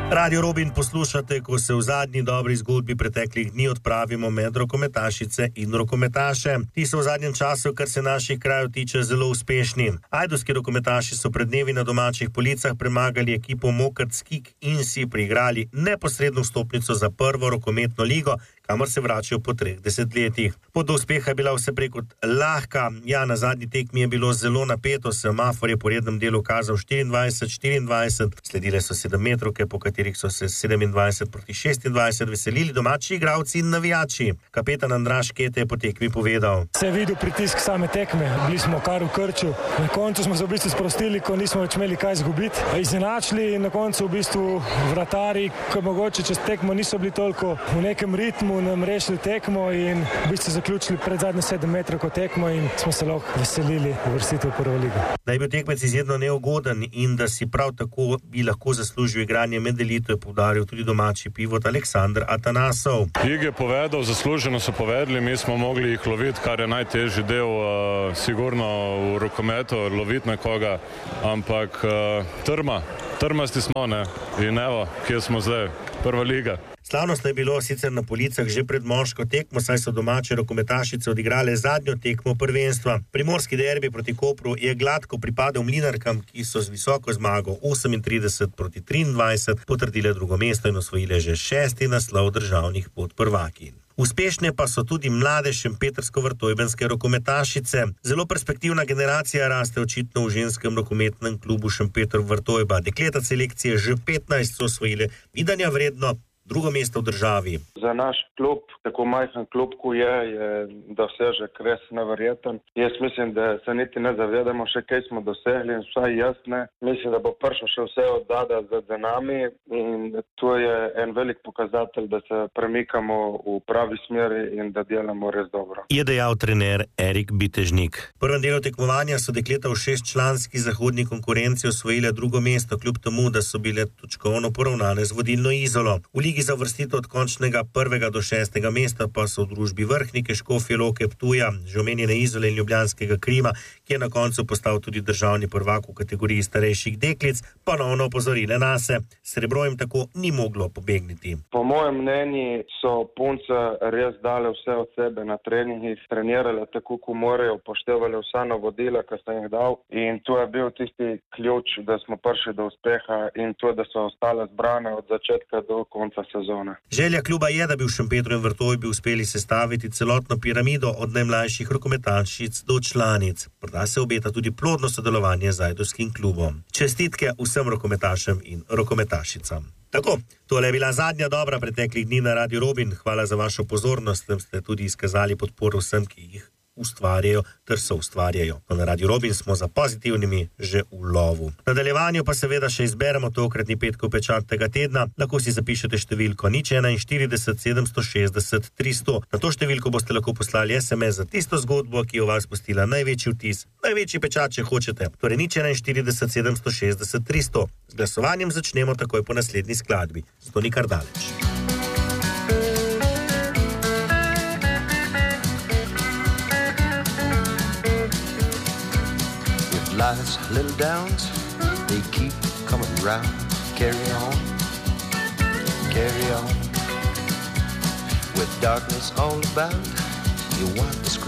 Radio Robin poslušate, ko se v zadnji dobri zgodbi preteklih dni odpravimo med rokometašice in rokometaše. Ti so v zadnjem času, kar se naših krajev tiče, zelo uspešni. Ajdovski rokometaši so pred dnevi na domačih policah premagali ekipo Mokrt Skik in si priigrali neposredno vstopnico za prvo rokometno ligo, kamor se vračajo po 3 desetletjih. Pot do uspeha je bila vse prej kot lahka. Ja, na zadnji tekmi je bilo zelo napeto, semafor je po rednem delu kazal 24-24, sledile so 7-metrovke, po katerih so se 27 proti 26 veselili domači igralci in navijači. Kapetan Andraž Kete je po tekmi povedal: Se je videl pritisk same tekme, bili smo kar v krču. Na koncu smo se v bistvu sprostili, ko nismo več imeli kaj izgubiti. Izenačili in na koncu v bistvu vratarji, ko mogoče čez tekmo niso bili toliko v nekem ritmu, nam rešili tekmo in v bistvu zaključili pred zadnje 7 metrov tekmo in smo se lahko veselili uvrstitve v prvo ligo. Da je bil tekmec izjedno neugoden in da si prav tako bi lahko zaslužil igranje med elito, je poudaril tudi domači pivot Aleksandr Atanasov. Ig je povedal, zasluženo so povedali, mi smo mogli jih loviti, kar je najtežji del sigurno v rokometu, loviti nekoga, ampak trmasti smo, ne, in evo, kje smo zdaj, prva liga. Slavnostno je bilo sicer na policah že pred moško tekmo, saj so domače rokometašice odigrale zadnjo tekmo prvenstva. Primorski derbi proti Kopru je gladko pripadel Mlinarkam, ki so z visoko zmago 38 proti 23 potrdile drugo mesto in osvojile že 6. naslov državnih podprvakinj. Uspešne pa so tudi mlade šempetrsko-vrtojbenske rokometašice. Zelo perspektivna generacija raste očitno v ženskem rokometnem klubu Šempeter-Vrtojba. Dekleta selekcije že 15 so osvojile vidanja vredno drugo mesto v državi. Za naš klub, tako majhen klub, ko je dosežek res neverjeten. Jaz mislim, da se niti ne zavedamo še, kaj smo dosegli, in vsaj jaz ne. Mislim, da bo prišlo še vse od Dada za nami in to je en velik pokazatelj, da se premikamo v pravi smeri in da delamo res dobro. Je dejal trener Erik Bitežnik. V prvem delu tekmovanja so dekleta v 6-članski zahodni konkurenci osvojile drugo mesto, kljub temu, da so bile točkovno poravnane z vodilno Izolo. V ligi za uvrstitev od končnega 1. do 6. mesta pa so v družbi Vrhnike, Škofje Loke, Ptuja, že omenjene Izole in ljubljanskega Krima, ki je na koncu postal tudi državni prvak v kategoriji starejših deklic, ponovno opozorile nase. Srebro jim tako ni moglo pobegniti. Po mojem mnenju so punce res dale vse od sebe na treningih, trenirale tako, ko morajo, upoštevale vsa navodila, ki sem jih dal, in to je bil tisti ključ, da smo prišli do uspeha in to, da so ostale zbrane od začetka do konca sezone. Želja kluba je, da bi v Šempetru in Vrtojbi uspeli sestaviti celotno piramido od najmlajših rokometašic do članic. Morda se obeta tudi plodno sodelovanje z ajdovskim klubom. Čestitke vsem rokometašem in rokometašicam. Tako, tole je bila zadnja dobra preteklih dni na Radio Robin. Hvala za vašo pozornost, da ste tudi izkazali podporo vsem, ki jih ustvarjajo ter so ustvarjajo. Na Radio Robin smo za pozitivnimi že v lovu. V nadaljevanju pa seveda še izberemo tokratni petkov pečat tega tedna. Lahko si zapišete številko 041 760 300. Na to številko boste lahko poslali SMS za tisto zgodbo, ki je v vas pustila največji vtis, največji pečat, če hočete. Torej 041 760 300. Z glasovanjem začnemo takoj po naslednji skladbi. Zato ni kar daleč. Life's little downs, they keep coming round. Carry on, carry on. With darkness all about, you want to scream.